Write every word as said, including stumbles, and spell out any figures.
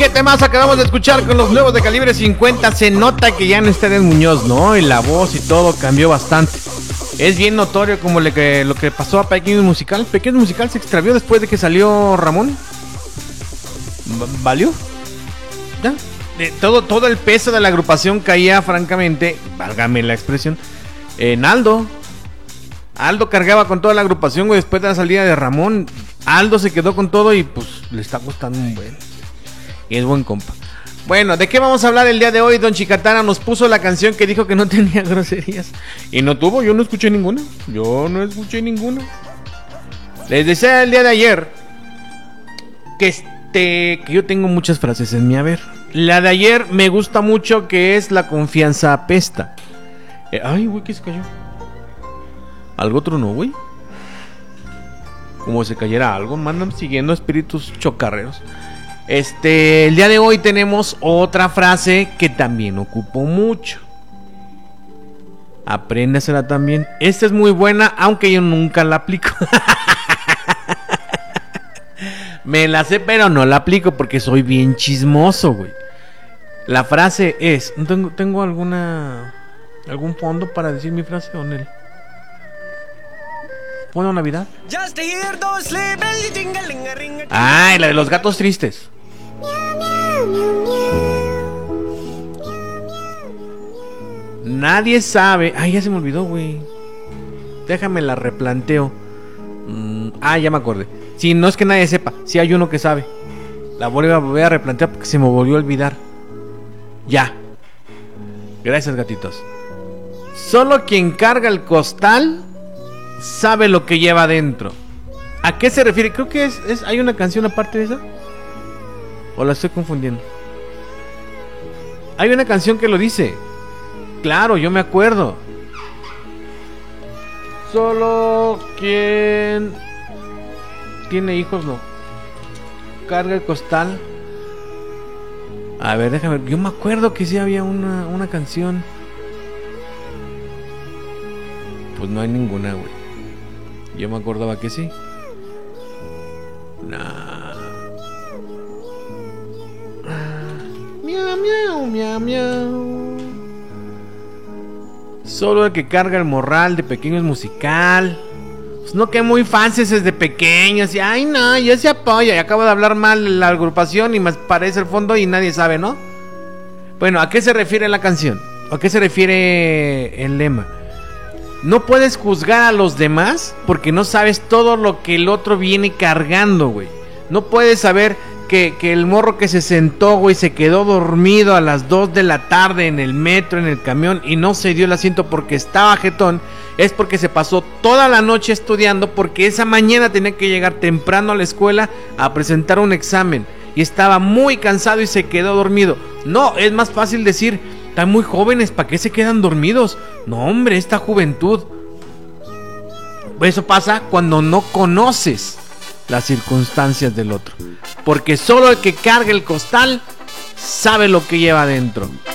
qué temas acabamos de escuchar con los nuevos de Calibre cincuenta. Se nota que ya no está Edén Muñoz, ¿no? Y la voz y todo cambió bastante. Es bien notorio como le que, lo que pasó a Pequeños Musical. Pequeños Musical se extravió después de que salió Ramón. ¿Valió? ¿Ya? De todo, todo el peso de la agrupación caía, francamente, válgame la expresión, en Aldo. Aldo cargaba con toda la agrupación, güey, después de la salida de Ramón. Aldo se quedó con todo y pues le está costando un buen. Y es buen compa. Bueno, ¿de qué vamos a hablar el día de hoy? Don Chicatana nos puso la canción que dijo que no tenía groserías. Y no tuvo, yo no escuché ninguna. Yo no escuché ninguna. Les decía el día de ayer que este, que yo tengo muchas frases en mi haber. La de ayer me gusta mucho, que es la confianza apesta. Eh, ay, güey, ¿qué se cayó? ¿Algo otro no, güey? Como si cayera algo, mandan siguiendo espíritus chocarreros. Este, el día de hoy tenemos otra frase que también ocupo mucho. Apréndasela también. Esta es muy buena, aunque yo nunca la aplico. Me la sé, pero no la aplico porque soy bien chismoso, güey. La frase es... ¿Tengo, tengo alguna... algún fondo para decir mi frase o no? ¿Fondo Navidad? Ay, la de los gatos tristes. Nadie sabe... Ay, ya se me olvidó, güey. Déjame la replanteo. mm, Ah, ya me acordé. Si no es que nadie sepa, si hay uno que sabe. La voy a volver a replantear porque se me volvió a olvidar. Ya. Gracias, gatitos. Solo quien carga el costal sabe lo que lleva adentro. ¿A qué se refiere? Creo que es, es... ¿Hay una canción aparte de esa? ¿O la estoy confundiendo? Hay una canción que lo dice. Claro, yo me acuerdo. Solo quien tiene hijos no carga el costal. A ver, déjame ver. Yo me acuerdo que sí había una, una canción. Pues no hay ninguna, güey. Yo me acordaba que sí. Nah. Miau, miau, miau, miau. Solo el que carga el morral de Pequeños Musical. Pues no, que muy fans desde pequeños. Y ay, no, ya se apoya. Y acabo de hablar mal de la agrupación y me parece el fondo y nadie sabe, ¿no? Bueno, ¿a qué se refiere la canción? ¿A qué se refiere el lema? No puedes juzgar a los demás porque no sabes todo lo que el otro viene cargando, güey. No puedes saber que, que el morro que se sentó, güey, se quedó dormido a las dos de la tarde en el metro, en el camión, y no se dio el asiento porque estaba jetón. Es porque se pasó toda la noche estudiando, porque esa mañana tenía que llegar temprano a la escuela a presentar un examen. Y estaba muy cansado y se quedó dormido. No, es más fácil decir... Están muy jóvenes, ¿para qué se quedan dormidos? No, hombre, esta juventud. Eso pasa cuando no conoces las circunstancias del otro. Porque solo el que carga el costal sabe lo que lleva adentro.